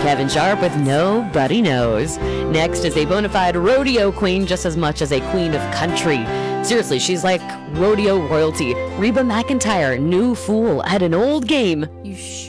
Kevin Sharp with Nobody Knows. Next is a bona fide rodeo queen just as much as a queen of country. Seriously, she's like rodeo royalty. Reba McEntire, new fool at an old game. You